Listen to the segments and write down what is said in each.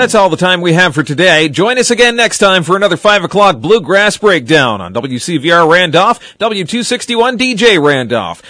That's all the time we have for today. Join us again next time for another 5 o'clock Bluegrass Breakdown on WCVR Randolph, W261 DJ Randolph.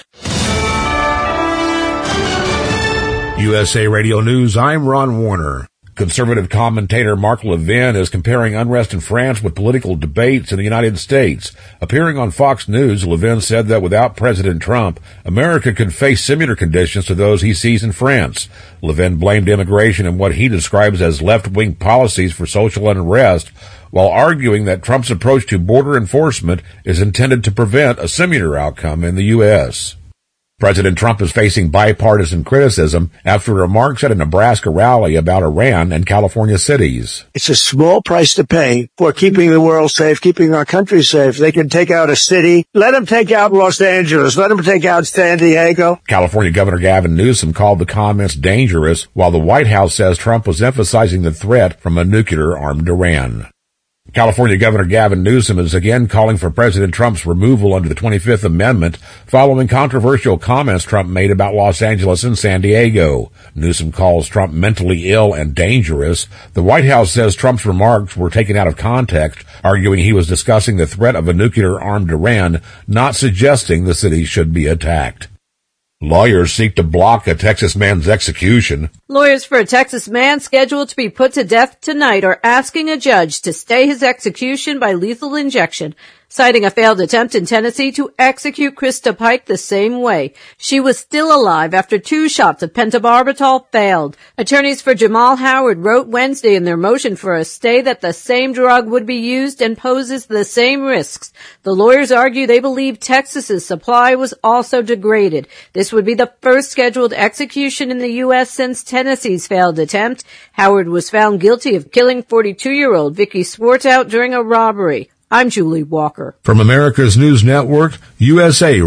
USA Radio News, I'm Ron Warner. Conservative commentator Mark Levin is comparing unrest in France with political debates in the United States. Appearing on Fox News, Levin said that without President Trump, America could face similar conditions to those he sees in France. Levin blamed immigration and what he describes as left-wing policies for social unrest, while arguing that Trump's approach to border enforcement is intended to prevent a similar outcome in the U.S. President Trump is facing bipartisan criticism after remarks at a Nebraska rally about Iran and California cities. It's a small price to pay for keeping the world safe, keeping our country safe. They can take out a city. Let them take out Los Angeles. Let them take out San Diego. California Governor Gavin Newsom called the comments dangerous, while the White House says Trump was emphasizing the threat from a nuclear-armed Iran. California Governor Gavin Newsom is again calling for President Trump's removal under the 25th Amendment following controversial comments Trump made about Los Angeles and San Diego. Newsom calls Trump mentally ill and dangerous. The White House says Trump's remarks were taken out of context, arguing he was discussing the threat of a nuclear-armed Iran, not suggesting the city should be attacked. Lawyers seek to block a Texas man's execution. Lawyers for a Texas man scheduled to be put to death tonight are asking a judge to stay his execution by lethal injection, citing a failed attempt in Tennessee to execute Krista Pike the same way. She was still alive after 2 shots of pentobarbital failed. Attorneys for Jamal Howard wrote Wednesday in their motion for a stay that the same drug would be used and poses the same risks. The lawyers argue they believe Texas's supply was also degraded. This would be the first scheduled execution in the U.S. since Tennessee's failed attempt. Howard was found guilty of killing 42-year-old Vicky Swartout during a robbery. I'm Julie Walker. From America's News Network, USA